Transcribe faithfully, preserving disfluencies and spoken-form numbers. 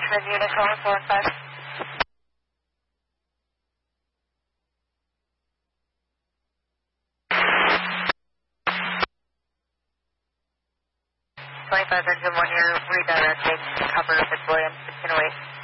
Richmond, unit calling four one five. twenty-five engine one, you're redirecting to cover Fitzwilliam, sixteen oh eight.